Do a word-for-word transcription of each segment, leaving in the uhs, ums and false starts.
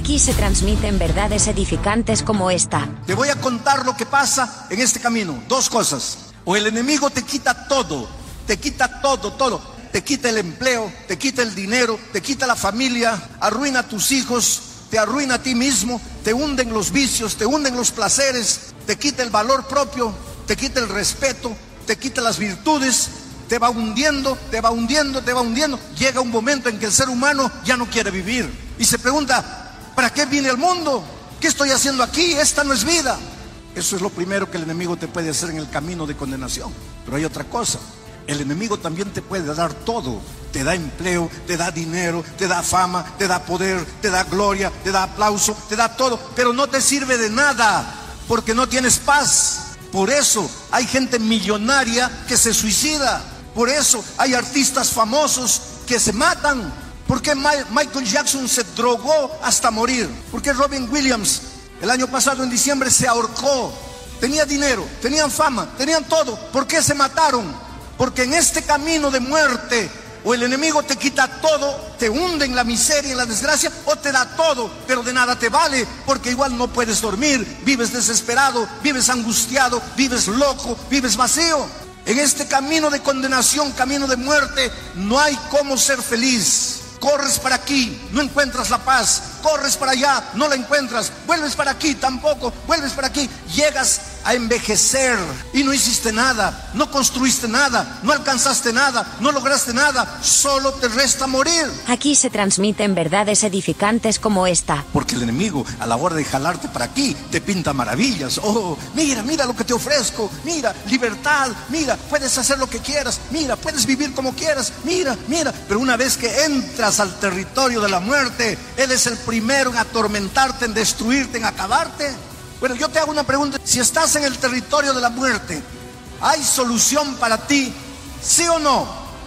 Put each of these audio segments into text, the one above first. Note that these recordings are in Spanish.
Aquí se transmiten verdades edificantes como esta. Te voy a contar lo que pasa en este camino. Dos cosas. O el enemigo te quita todo, te quita todo, todo. Te quita el empleo, te quita el dinero, te quita la familia, arruina a tus hijos, te arruina a ti mismo, te hunden los vicios, te hunden los placeres, te quita el valor propio, te quita el respeto, te quita las virtudes, te va hundiendo, te va hundiendo, te va hundiendo. Llega un momento en que el ser humano ya no quiere vivir y se pregunta, ¿para qué vine al mundo? ¿Qué estoy haciendo aquí? Esta no es vida. Eso es lo primero que el enemigo te puede hacer en el camino de condenación. Pero hay otra cosa. El enemigo también te puede dar todo. Te da empleo, te da dinero, te da fama, te da poder, te da gloria, te da aplauso, te da todo. Pero no te sirve de nada porque no tienes paz. Por eso hay gente millonaria que se suicida. Por eso hay artistas famosos que se matan. ¿Por qué Michael Jackson se drogó hasta morir? ¿Por qué Robin Williams el año pasado en diciembre se ahorcó? Tenía dinero, tenían fama, tenían todo. ¿Por qué se mataron? Porque en este camino de muerte, o el enemigo te quita todo, te hunde en la miseria, en la desgracia, o te da todo, pero de nada te vale, porque igual no puedes dormir, vives desesperado, vives angustiado, vives loco, vives vacío. En este camino de condenación, camino de muerte, no hay cómo ser feliz. Corres para aquí, no encuentras la paz. Corres para allá, no la encuentras. Vuelves para aquí, tampoco. Vuelves para aquí, llegas a envejecer y no hiciste nada, no construiste nada, no alcanzaste nada, no lograste nada, solo te resta morir. Aquí se transmiten verdades edificantes como esta. Porque el enemigo, a la hora de jalarte para aquí, te pinta maravillas. Oh, mira, mira lo que te ofrezco, mira, libertad, mira, puedes hacer lo que quieras, mira, puedes vivir como quieras, mira, mira. Pero una vez que entras al territorio de la muerte, él es el primero en atormentarte, en destruirte, en acabarte. Bueno, yo te hago una pregunta. Si estás en el territorio de la muerte, ¿hay solución para ti? ¿Sí o no?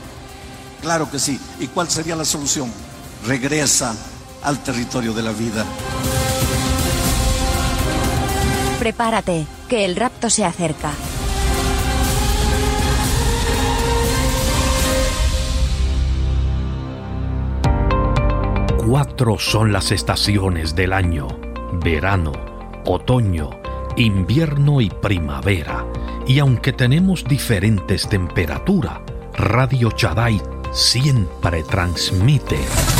Claro que sí. ¿Y cuál sería la solución? Regresa al territorio de la vida. Prepárate, que el rapto se acerca. Cuatro son las estaciones del año: verano, otoño, invierno y primavera. Y aunque tenemos diferentes temperaturas, Radio Shaddai siempre transmite